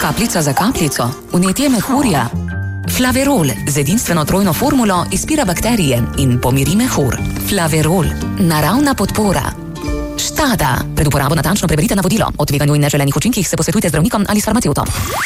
Kapljica za kapljico, vnetje mehurja. Flaverol z edinstveno trojno formulo izpira bakterije in pomiri mehur. Flaverol, naravna podpora. Štada. Pred uporabo natančno preberite navodilo. O tveganju in neželenih učinkih se posvetujte z zdravnikom ali s farmacevtom.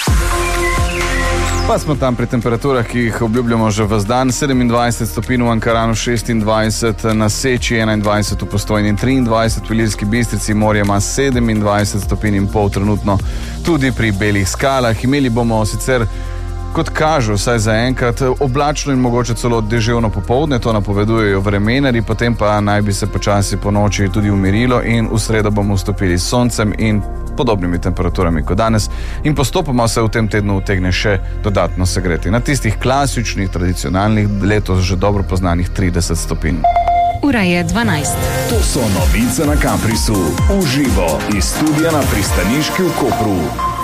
Pa smo tam pri temperaturah, ki jih obljubljamo že ves dan. 27 stopinj v Ankaranu, 26 na Seči, 21 v Postojni in 23 v Ilirski Bistrici. Morje ima 27 stopinj in pol trenutno tudi pri Belih skalah. Imeli bomo sicer, kot kaže, vsaj za enkrat, oblačno in mogoče celo deževno popoldne, to napovedujejo vremenarji, potem pa naj bi se počasi po noči tudi umirilo in v sredo bomo vstopili s soncem in podobnimi temperaturami kot danes in postopoma se v tem tednu utegne še dodatno segreti. Na tistih klasičnih, tradicionalnih, letos že dobro poznanih 30 stopinj. Ura je 12. To so novice na Caprisu. Uživo iz studia na pristaniški v Kopru.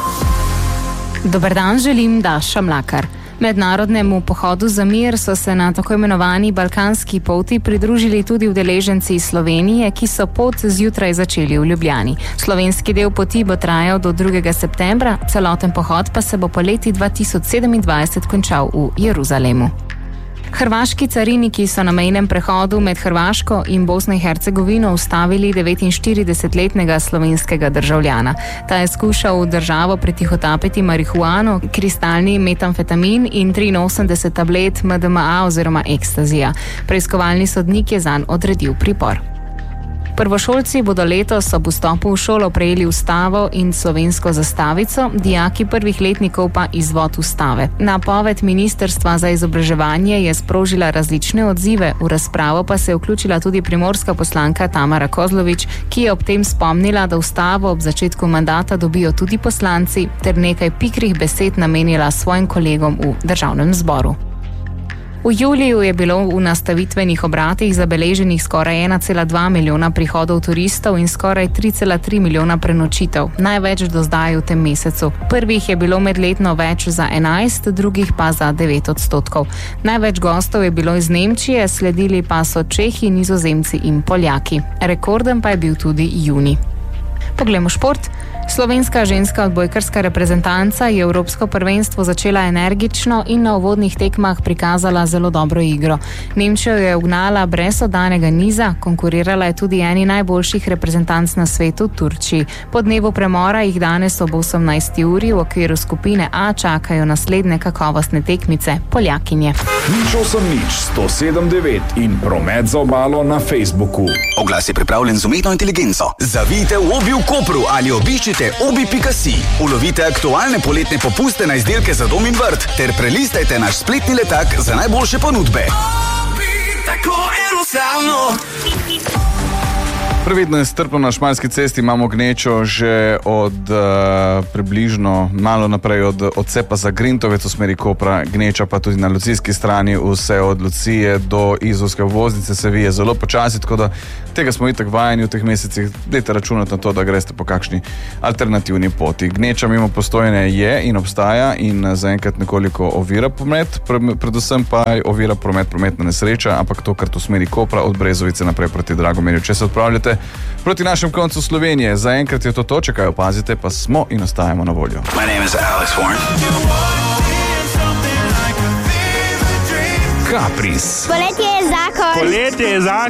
Dober dan, želim Daša Mlakar. Mednarodnemu pohodu za mir so se na tako imenovani balkanski poti pridružili tudi udeleženci iz Slovenije, ki so pot zjutraj začeli v Ljubljani. Slovenski del poti bo trajal do 2. septembra, celoten pohod pa se bo po leti 2027 končal v Jeruzalemu. Hrvaški cariniki so na mejnem prehodu med Hrvaško in Bosno in Hercegovino ustavili 49-letnega slovenskega državljana. Ta je skušal v državo pretihotapiti marihuano, kristalni metamfetamin in 83 tablet MDMA oziroma ekstazija. Preiskovalni sodnik je zanj odredil pripor. Prvošolci bodo letos ob vstopu v šolo prejeli ustavo in slovensko zastavico, dijaki prvih letnikov pa izvod ustave. Napoved Ministrstva za izobraževanje je sprožila različne odzive, v razpravo pa se je vključila tudi primorska poslanka Tamara Kozlovič, ki je ob tem spomnila, da ustavo ob začetku mandata dobijo tudi poslanci, ter nekaj pikrih besed namenila svojim kolegom v Državnem zboru. V juliju je bilo v nastavitvenih obratih zabeleženih skoraj 1,2 milijona prihodov turistov in skoraj 3,3 milijona prenočitev, največ do zdaj v tem mesecu. Prvih je bilo medletno več za 11, drugih pa za 9%. Največ gostov je bilo iz Nemčije, sledili pa so Čehi, Nizozemci in Poljaki. Rekorden pa je bil tudi junij. Poglejmo šport. Slovenska ženska odbojkarska reprezentanca je evropsko prvenstvo začela energično in na uvodnih tekmah prikazala zelo dobro igro. Nemčijo je ugnala brez oddanega niza, konkurirala je tudi eni najboljših reprezentanc na svetu, Turčiji. Po dnevu premora jih danes ob 18. uri v okviru skupine A čakajo naslednje kakovostne tekmice, Poljakinje. 080 107 9 in promet za obalo na Facebooku. Oglas je pripravljen z umetno inteligenco. Zavijte v Obi v Kopru ali obiščite obi.si. Ulovite aktualne poletne popuste na izdelke za dom in vrt ter prelistajte naš spletni letak za najboljše ponudbe. Obi, tako enostavno. Previdno in strpno na Šmarski cesti imamo gnečo že od približno malo naprej od odcepa za Grintovec v smeri Kopra. Gneča pa tudi na lucijski strani, vse od Lucije do Izolske obvoznice se vije zelo počasi, tako da tega smo itak vajeni v teh mesecih. Dajte računati na to, da greste po kakšni alternativni poti. Gneča mimo Postojne je in obstaja in zaenkrat nekoliko ovira promet, predvsem pa ovira prometna nesreča, ampak to kar v smeri Kopra od Brezovice naprej proti Dragomerju. Če se odpravljate proti našem koncu Slovenije, zaenkrat je to, če kaj opazite, pa smo in ostajamo na voljo. My name is Alex Warren. Capris. Poletje je zakon. Poletje je zakon.